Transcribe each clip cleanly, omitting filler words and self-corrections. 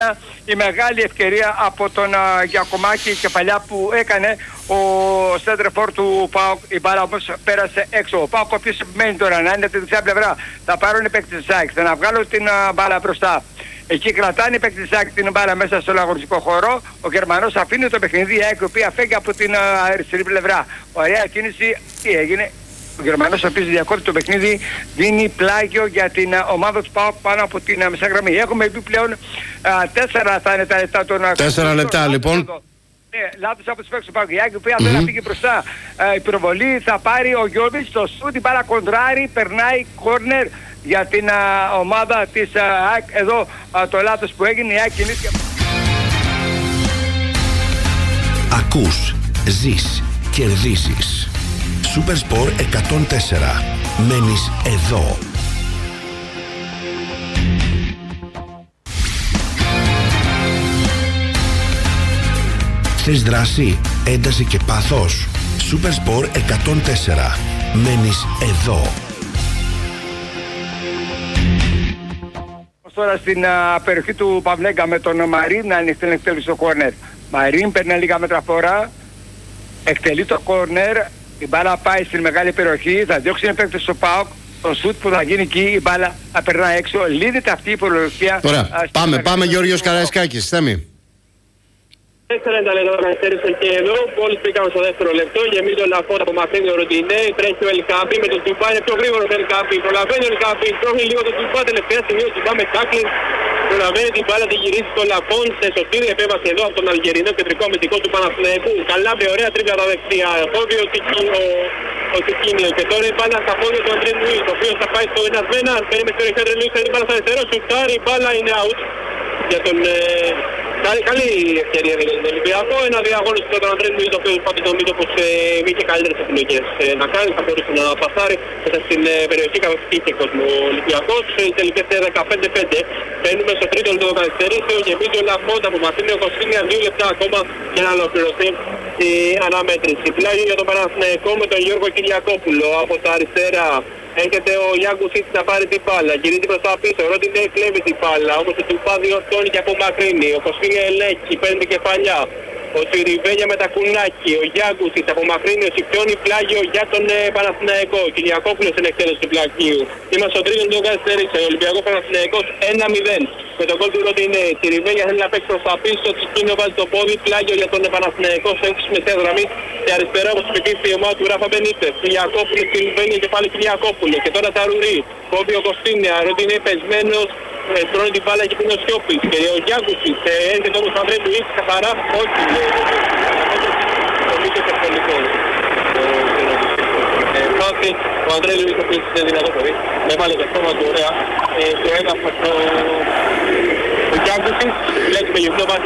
η μεγάλη ευκαιρία από τον Γιακουμάκη Κεφαλιά που έκανε ο σέντρεφορ του ΠΑΟΚ. Η μπάλα όμως πέρασε έξω. Ο ΠΑΟΚ ο οποίος μένει τώρα να είναι από τη δεξιά πλευρά. Θα πάρουν οι παίκτες της ΑΕΚ, θα να βγάλουν την μπάλα μπροστά. Εκεί κρατάνε οι παίκτες της ΑΕΚ την μπάλα μέσα στο αγωνιστικό χώρο. Ο Γερμανός αφήνει το παιχνίδι, η ΑΕΚ η οποία φεύγει από την αριστερή πλευρά. Ωραία κίνηση, τι έγινε? Ο Γερμανός ο οποίος διακόπτει το παιχνίδι, δίνει πλάγιο για την ομάδα του ΠΑΟΚ πάνω από την μεσαία γραμμή. Έχουμε πει πλέον 4 θα είναι τα λεπτά των 4 λεπτά λοιπόν. Ναι, λάθος από τους παίκτες του ΠΑΟΚ. Η ΑΕΚ η οποία δεν αφήγει μπροστά. Η προβολή θα πάρει ο Γιώβιτς, το σούτ, την μπάλα κοντράρει, περνάει κόρνερ για την ομάδα της ΑΕΚ. Εδώ το λάθος που έγινε, η ΑΕΚ κινήθηκε. Ακούς, ζεις, κερδίζεις. Supersport 104. Μένεις εδώ. Θες δράση, ένταση και πάθος? Supersport 104. Μένεις εδώ. Τώρα στην περιοχή του Παυλέγκα με τον Μαρίν να εκτελεί στο κόρνερ. Μαρίν παίρνει λίγα μέτρα φορά, εκτελεί το κόρνερ, η μπάλα πάει στην μεγάλη περιοχή, θα διώξει ένα παίκτη στο ΠΑΟΚ, το σουτ που θα γίνει εκεί, η μπάλα περνάει έξω, λύνεται αυτή η προλογία. Ωραία, πάμε Γιώργος Καραϊσκάκης, Θέμη. 4 λεπτά καθυστέρησε και εδώ. Μόλις πήγαμε στο δεύτερο λεπτό. Γεμίζει ο Λαφότα από Μαθαίνει ο Ροντινέ. Τρέχει ο Ελκάμπη με τον Τουμπά. Είναι πιο γρήγορο ο Ελκάμπη. Προλαβαίνει ο Ελκάμπη. Τρώχνει λίγο τον Τουμπά. Τελευταία στιγμή ο Τουμπά με τάκλινγκ. Προλαβαίνει την μπάλα, τη γυρίζει στο Λαφόν. Σε σωτήρη επέμβαση εδώ από τον Αλγερινό κεντρικό αμυντικό του Παναθηναϊκού. Καλά με ωραία τρίπλα τα δεξιά. Φόβει ο Τικίνιο. Και τώρα η μπάλα στα πόδια του Αντρέ Λουίς. Ο οποίος θα πάει στο 1-1. Παίρνει με το Αντρέ Λουίς. Την μπάλα στα αριστερό. Σουτάρει. Η μπάλα είναι out. Για τον. Καλή ευκαιρία για τον Ολυμπιακό. Ένα διαγώνιο στον Αντρέ Λουίς, το οποίο πάντως νομίζω πως είχε καλύτερες επιλογές να κάνει. Θα μπορούσε να πασάρει μέσα στην περιοχή καθώς είχε κόσμο ο Ολυμπιακός. Οι τελικές 15-5. Μπαίνουμε στο τρίτο λεπτό καθυστερήσεων. Γεμίζει ο Λαφόντα που μας είναι ο Κωνσταντίνια 2 λεπτά ακόμα για να ολοκληρωθεί η αναμέτρηση. Πλάγιο για τον Παναθηναϊκό με τον Γιώργο Κυριακόπουλο από τα αριστερά. Έρχεται ο Γιάνγκουσιτς να πάρει την μπάλα, γυρίζει προς τα πίσω, Ρόντινε κλέβει την μπάλα, όμως ο Τουμπά διορθώνει και απομακρύνει, ο Κοσφίνια ελέγχει, παίρνει την κεφαλιά, ο Τσιριβένια με τα κουνάκι, ο Γιάνγκουσιτς απομακρύνει, ο Σιπιώνει πλάγιο για τον Παναθηναϊκό, Κυριακόπουλος στην εκτέλεση του πλαγίου. Είμαστε στο τρίτο λεπτό καθυστερήσε, ο Ολυμπιακός Παναθηναϊκός 1-0. Με τον κόλ του Ροντινέ, Τσιριβένια θέλει να παίξει προς τα πίσω, Τσιπίνιο βάζει το πόδι, πλάγιο για τον Παναθηναϊκό, στο έξι μεσαία γραμμή. Και αριστερά όπως υπεκρίνει η ομάδα του Ράφα Μπενίτες. Κυριακόπουλος, Τσιριβένια και πάλι Κυριακόπουλο. Και τώρα Ταρουρί, κόβει ο Κωστίνια, Ροντινέ πεσμένος, τρώνει την μπάλα και πίνει ο Σιώπης. Και ο Γιάνγκουσιτς έρχεται όμως ο Αντρέ Λουίς καθαρά, όχι. Πολύ και τεχνικό. Ο Αντρέ Λουίς ο οποίος είναι δυνατό παιδί. Με βάλε το στόμα του ωραία. Το έγραφε στο Γιάνγκουσιτς. Λέξουμε γυμνό μάτι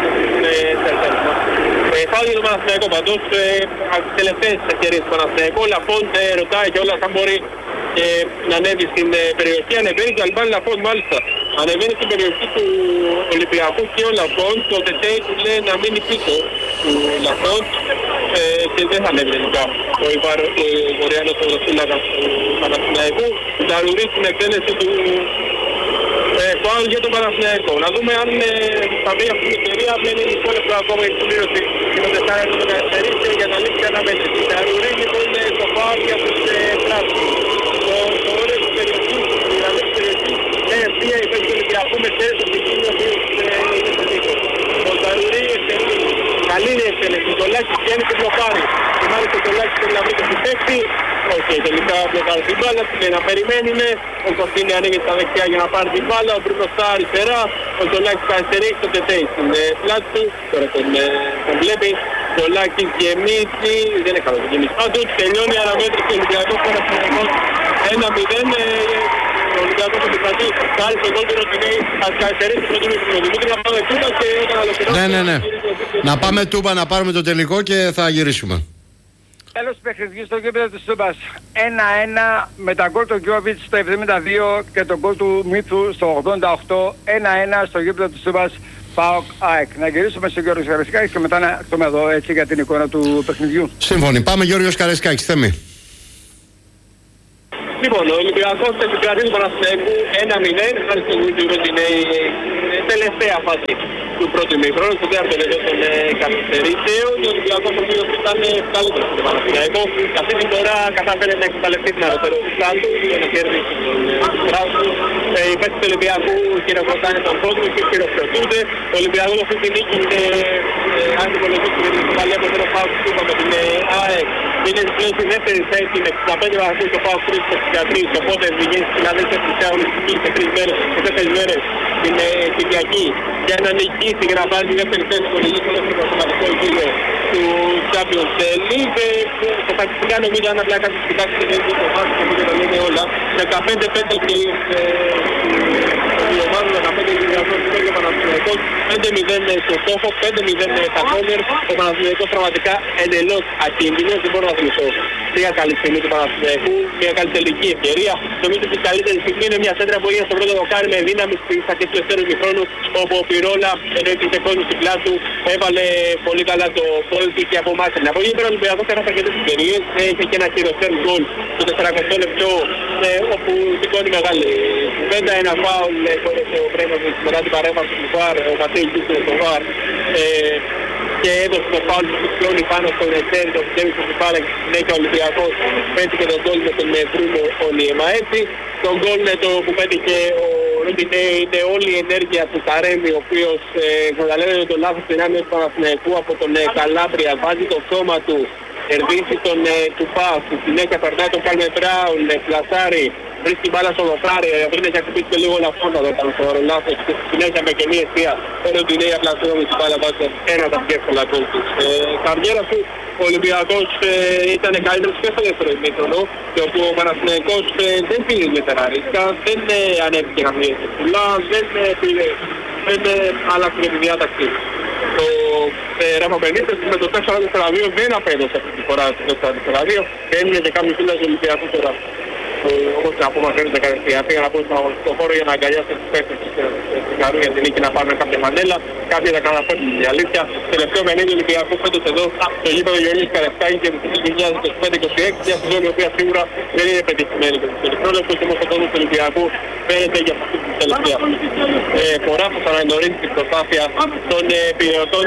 φάουλ για τον Παναθηναϊκό πάντως, από τις τελευταίες ευκαιρίες του Παναθηναϊκού. Λαφόντ ρωτάει και όλα αν μπορεί να ανέβει στην περιοχή. Ανεβαίνει και Αλμπάν Λαφόντ μάλιστα. Ανεβαίνει στην περιοχή του Ολυμπιακού και ο Λαφόντ. Το Τετέι του λέει να μείνει πίσω του Λαφόντ και δεν θα ανέβει τελικά ο Βορειάνος Ποδοσφύλακας του Παναθηναϊκού. Ταρουρί στην εκτέλεση του φάουλ για τον Παναθηναϊκό. Να δούμε αν θα βρει αυτή την ευκαιρία. Μένει λεπτό ακόμα η συμπλήρωση και το 4 λεπτό καθυστερήσεων για να λήξει αναμέτρηση. Ταρουρί λοιπόν το φάουλ για τους πράσινους. Το όριο της περιοχής, η γραμμή της περιοχής, είναι ευθεία η παίκτη του Ολυμπιακού με στέρες του Τικίνιο ο οποίος είναι στο δίκο. Ο Ταρουρί καλή είναι η εκτέλεση. Το Λάκης βγαίνει και μπλοκάρει. Και μάλιστα το Λάκης θέλει να βρει το συμπαίκτη. Όχι, τελικά μπλοκάρει την μπάλα, λέει να περιμένουμε. Ο Κωστίνη ανοίγει στα δεξιά για να πάρει την μπάλα. Ο Μπρούνος στα αριστερά. Ο Τζολάκης καθυστερεί στο Τετέι στην πλάτη του. Τώρα τον βλέπει. Ο Τζολάκης γεμίζει. Δεν είναι καλό το γεμισμά του. Τελειώνει η αναμέτρηση. Ο Ολυμπιακός Παναθηναϊκός 1-0. Ο Ολυμπιακός επικρατεί. Χάρη στον κόλ του Ροντινέη. Ας καθυστερήσει τον Δημήτρη να πάμε Τούμπα και όταν ολοκληρώσουμε. Ναι. Να πάμε Τούμπα να πάρουμε το τελικό και θα γυρίσουμε. Τέλος του παιχνιδιού στο γήπεδο του Τούμπας. 1-1 με τα γκολ του Γιώβιτς στο 72 και τον γκολ του Μίτσου στο 88. 1-1 στο γήπεδο του Τούμπας. ΠΑΟΚ ΑΕΚ. Να γυρίσουμε στον Γιώργο Καραϊσκάκη και μετά να έρθουμε εδώ έτσι για την εικόνα του παιχνιδιού. Σύμφωνοι. Πάμε Γιώργος Καραϊσκάκης. Θέμη. Λοιπόν, ο Ολυμπιακός επικρατεί του Παναθηναϊκού 1-0. Χάρη στον Ροντινέη τελευταία φάση του πρώτου ημίχρονου, στο δεύτερο λεπτό των καθυστερήσεων. Ο Ολυμπιακός ο οποίος ήταν καλύτερος στο Παναθηναϊκό. Αυτή τη φορά κατάφερε να εκμεταλλευτεί την αριστερότητά του για να κερδίσει τον Στράσβουργκ. Οι παίκτες του Ολυμπιακού χειροκροτάνε τον κόσμο και χειροκροτούνται. Ο Ολυμπιακός αυτή τη νίκη είναι αν υπολογίσει με την Ιταλία που δεν πάω του με την ΑΕΚ. Είναι πλέον στη δεύτερη θέση με 65 βαθμούς το ΠΑΟΚ 3 οπότε βγαίνει στην αδέλφια της αγωνιστικής σε 3 μέρες, σε 4 μέρες την Κυριακή για να νικήσει και να πάρει τη δεύτερη θέση που νικήσει στο πραγματικό γύρο του Champions League. Το τακτικά νομίζω αν απλά κάποιος κοιτάξει δεν είναι το μάτι που δεν το λένε όλα. 15-5 και η ομάδα 15 και ο Παναθηναϊκός 5-0 στο στόχο, 5-0 τα κόρνερ. Ο Παναθηναϊκός πραγματικά εντελώς ακίνδυνος, δεν μπορώ να θυμηθώ μια καλή στιγμή του Παναθηναϊκού, μια καλή τελική ευκαιρία. Νομίζω ότι η καλύτερη στιγμή είναι μια σέντρα που έγινε στο πρώτο δοκάρι με δύναμη στις αρχές του δεύτερου ημιχρόνου, όπου ο Πυρόλα ενώ έπισε κόσμο στην πλάτη του έβαλε πολύ καλά το πόδι και απομάκρυνε. Από εκεί πέρα ο Ολυμπιακός έχασε αρκετές ευκαιρίες, είχε και ένα χειροτέρ γκολ στο 40 λεπτό όπου σηκώνει μεγάλη κουβέντα, ένα φάουλ ο Πρέμοβιτς μετά την παρέμβαση του ΒΑΡ, ο Ματέι Γιούκου στο ΒΑΡ και έδωσε το φάουλ του Κλώνη πάνω στον Ετέρη, το πιστεύει στο Φιφάλα και στη συνέχεια ο Ολυμπιακός πέτυχε τον γκολ με τον Μπρούνο Ονιέμα. Έτσι, τον γκολ που πέτυχε ο Ροντινέ είναι όλη η ενέργεια του Καρέμι, ο οποίος καταλαβαίνει το λάθος δυνάμεως του Παναθηναϊκού από τον Καλάμπρια, βάζει το σώμα του, κερδίσει τον Τουπά, στη συνέχεια περνάει τον Κάλμε Μπράουν, πλασάρει, βρίσκει μπάλα στο δοκάρι, πριν έχει χτυπήσει και λίγο λαφόντα εδώ πάνω στο ρολάθος και στη συνέχεια με καινή αιστεία φέρνει την νέα πλασιόμη στην μπάλα βάζει ένα από τα πιο εύκολα γκολ της καριέρας του. Ο Ολυμπιακός ήταν καλύτερος και στο δεύτερο ημίχρονο και όπου ο Παναθηναϊκός δεν πήγε με τεραρίσκα, δεν ανέβηκε καμία πολλά, δεν άλλαξε τη διάταξη. Το Ράφα Μπενίτες με το 4-4-2 δεν απέδωσε αυτή τη φορά το 4-4-2 και έμεινε και κάποιος φίλος του Ολυμπιακού τώρα. Όπως να πούμε φαίνεται κατευθείαν, πήγα να πω στον χώρο για να αγκαλιάσουν τους παίκτες στην Καρού για την νίκη να πάρουν κάποια μανέλα. Κάποιοι θα καταφέρουν την αλήθεια. Τελευταίο παιχνίδι Ολυμπιακού φέτος εδώ στο γήπεδο Γεωργίου Καραϊσκάκη και τη 2025-26, μια σεζόν η οποία σίγουρα δεν είναι πετυχημένη με τους περιπρόλεπτους, όμως ο κόσμος του Ολυμπιακού φαίνεται για αυτή την τελευταία φορά που θα αναγνωρίζει την προσπάθεια των πυρεωτών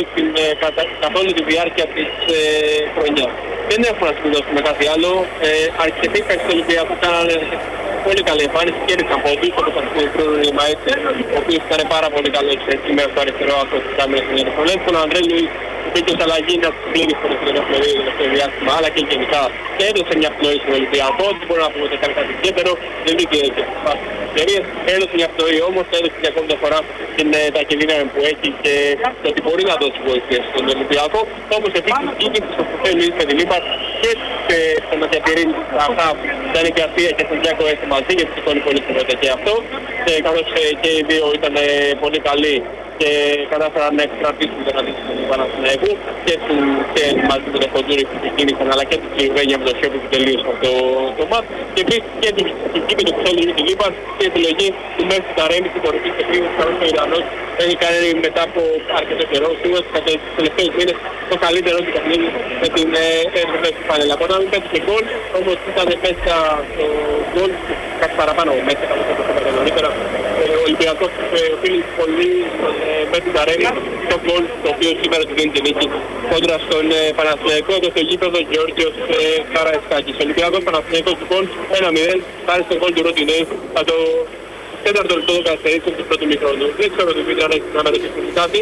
καθ' όλη τη διάρκεια της χρονιάς. Δεν έχουμε να συμπληρώσουμε κάτι άλλο. Αρκετοί παίκτες του Ολυμπιακού κάνανε πολύ καλή εμφάνιση, κέρδισαν πόντους όπως θα πούμε η Μαέτσι, ο οποίος ήταν πάρα πολύ καλός σήμερα στο αριστερό άκρο της κάμερας των Ιερουσαλήμ. Τον Ανδρέ Λουίς υπήρχε ως αλλαγή να τους πλήρει στο τελευταίο διάστημα, αλλά και γενικά και έδωσε μια πνοή στον Ολυμπιακό. Δεν μπορούμε να πούμε ότι έκανε κάτι ιδιαίτερο, δεν βγήκε και στις ευκαιρίες. Έδωσε μια πνοή όμως, έδωσε μια ακόμη φορά την ταχυδύναμη που έχει και το ότι μπορεί να δώσει βοήθεια στον Ολυμπιακό. Όμως επίσης βγήκε στο Χωσέ Λουίς με την Λίπα και στο να διατηρήσει αυτά που ήταν και Αρτία και στον Γιάκο έτσι μαζί, γιατί σηκώνει πολύ σημαντικά και αυτό. Καθώς και οι δύο ήταν πολύ καλοί και κατάφεραν να εκκρατήσουν τον αντίστοιχο του Παναθηναϊκού και μαζί με τον Χοντζούρη που ξεκίνησαν, αλλά και του Κιουβένια με το Σιώπη που τελείωσαν το μάτ. Και επίσης και την κύπη του Ξόλου με την Λίπα και η επιλογή του Μέρση Ταρέμι στην κορυφή της κρίσης, καθώς ο Ιρανός έχει κάνει μετά από αρκετό καιρό, σίγουρα στους τελευταίους μήνες το καλύτερο του παιχνίδι με την έδραση του Πανέλα. Μπορεί να μην πέτυχε γκολ, όμως ήταν μέσα στο γκολ κάτι παραπάνω μέσα, όπως το είπατε νωρίτερα. Ο Ολυμπιακός οφείλει πολύ με την Ταρέμι στο γκολ το οποίο σήμερα του δίνει την νίκη κόντρα στον Παναθηναϊκό εδώ στο γήπεδο Γεώργιος Καραϊσκάκης. Ο Ολυμπιακός Παναθηναϊκός λοιπόν 1-0 χάρη στον γκολ του Ροντινέ θα το τέταρτο λεπτό του καθαρίσεων του πρώτου μικρόνου. Δεν ξέρω το βίντεο αν έχεις να με ρωτήσεις κάτι.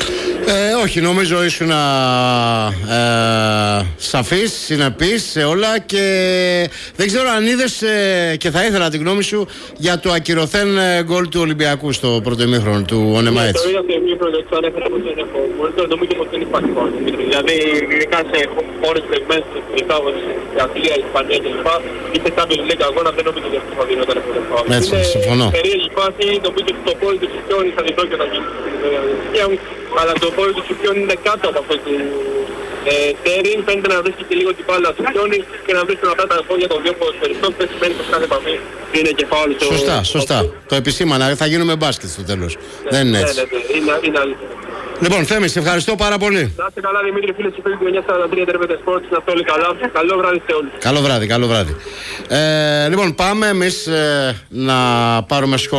Όχι, νομίζω ήσουν σαφής, συνεπής σε όλα και δεν ξέρω αν είδες και θα ήθελα την γνώμη σου για το ακυρωθέν γκολ του Ολυμπιακού στο πρώτο ημίχρονο του Ονέμα έτσι. Το είδα στο ημίχρονο και το ανέφερα πως δεν έχω. Νομίζω πως δεν υπάρχει γκολ. Δηλαδή ειδικά σε χώρες πλεγμένες τελικά όπως η Αγγλία, η Ισπανία κλπ. Είτε Champions League αγώνα δεν νομίζω ότι θα δίνονταν αυτό. Έτσι, συμφωνώ. Περίεργη φάση, νομίζω ότι το πόδι του Σιπιών θα δει και να γίνει. Αλλά το πόδι του Σιπιών είναι κάτω από αυτό του Τέριν. Φαίνεται να βρίσκει και λίγο την μπάλα του Σιπιώνη και να βρίσκει αυτά τα πόδια των δύο ποδοσφαιριστών. Δεν σημαίνει πως κάθε επαφή είναι κεφάλι. Σωστά. Το επισήμανα. Θα γίνουμε μπάσκετ στο τέλος. Δεν είναι έτσι. Είναι αλήθεια. Λοιπόν, Θέμη, σε ευχαριστώ πάρα πολύ. Να είστε καλά, Δημήτρη, φίλε και φίλοι του 943 Τερβέτε Σπορτ. Να είστε όλοι καλά. Καλό βράδυ σε όλους. Καλό βράδυ. Λοιπόν, πάμε εμείς να πάρουμε σχόλια.